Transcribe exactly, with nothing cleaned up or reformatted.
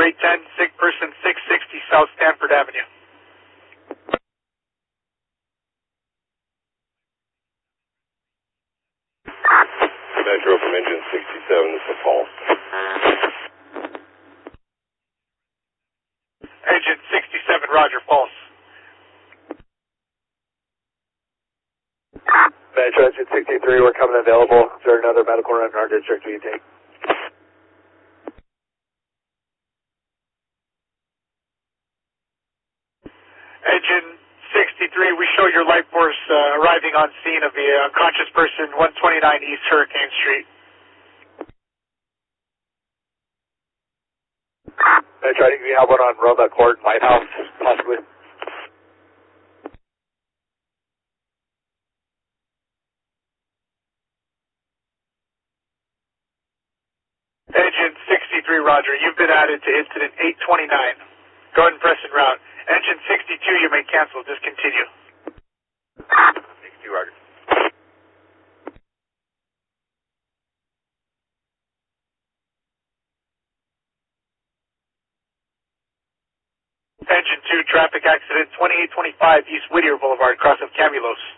eight ten, sick person six sixty South Stanford Avenue. Metro from engine sixty-seven, this is Paul. Engine sixty-seven, Roger, false. Metro engine sixty-three, we're coming available. Is there another medical run in our district we can take? Engine sixty-three, we show your life force uh, arriving on scene of the uh, unconscious person, one twenty-nine East Hurricane Street. Metro, I think we have one on Roebuck Court, Lighthouse, possibly. Engine sixty-three, Roger, you've been added to incident eight twenty-nine. Go ahead and press en route. Engine sixty-two, you may cancel, discontinue. sixty-two, Roger. Engine two, traffic accident, twenty-eight twenty-five East Whittier Boulevard, cross of Camulos.